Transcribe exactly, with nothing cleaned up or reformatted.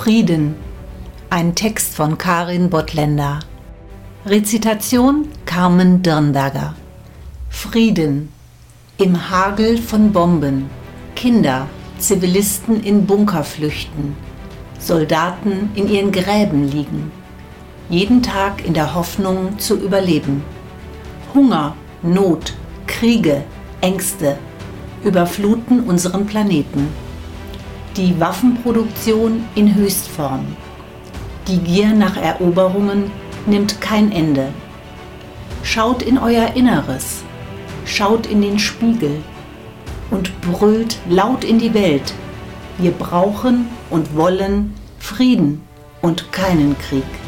Frieden. Ein Text von Karin Bottländer. Rezitation Carmen Dirnberger. Frieden. Im Hagel von Bomben. Kinder, Zivilisten in Bunker flüchten. Soldaten in ihren Gräben liegen. Jeden Tag in der Hoffnung zu überleben. Hunger, Not, Kriege, Ängste überfluten unseren Planeten. Die Waffenproduktion in Höchstform. Die Gier nach Eroberungen nimmt kein Ende. Schaut in euer Inneres, schaut in den Spiegel und brüllt laut in die Welt: Wir brauchen und wollen Frieden und keinen Krieg.